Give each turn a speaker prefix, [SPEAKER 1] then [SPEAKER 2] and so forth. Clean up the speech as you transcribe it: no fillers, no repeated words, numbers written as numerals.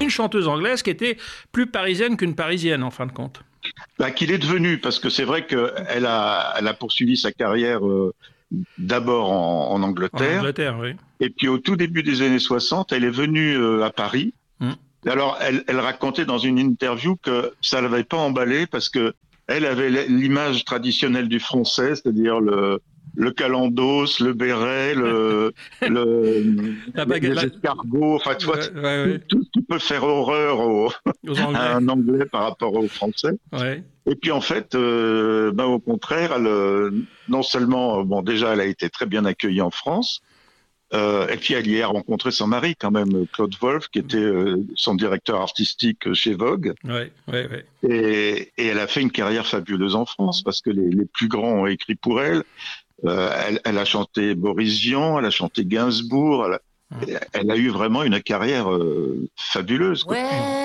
[SPEAKER 1] une chanteuse anglaise qui était plus parisienne qu'une parisienne, en fin de compte.
[SPEAKER 2] Qu'il est devenu, parce que c'est vrai qu'elle a poursuivi sa carrière d'abord en
[SPEAKER 1] En
[SPEAKER 2] Angleterre,
[SPEAKER 1] Angleterre, oui.
[SPEAKER 2] et puis au tout début des années 60, elle est venue à Paris.
[SPEAKER 1] Mm.
[SPEAKER 2] Alors, elle racontait dans une interview que ça ne l'avait pas emballée parce que elle avait l'image traditionnelle du français, c'est-à-dire le calandos, le béret,
[SPEAKER 1] La baguette,
[SPEAKER 2] les escargots, enfin, tu vois,
[SPEAKER 1] ouais, ouais,
[SPEAKER 2] tout ce qui peut faire horreur
[SPEAKER 1] aux
[SPEAKER 2] à
[SPEAKER 1] Anglais.
[SPEAKER 2] un Anglais par rapport aux Français.
[SPEAKER 1] Ouais.
[SPEAKER 2] Et puis en fait, au contraire, non seulement, bon, déjà, elle a été très bien accueillie en France, et puis elle y a rencontré son mari quand même, Claude Wolff, qui était son directeur artistique chez Vogue.
[SPEAKER 1] Ouais, ouais, ouais.
[SPEAKER 2] Et elle a fait une carrière fabuleuse en France parce que les plus grands ont écrit pour elle. Elle a chanté Boris Vian, elle a chanté Gainsbourg. Elle a eu vraiment une carrière fabuleuse, quoi.
[SPEAKER 3] Ouais.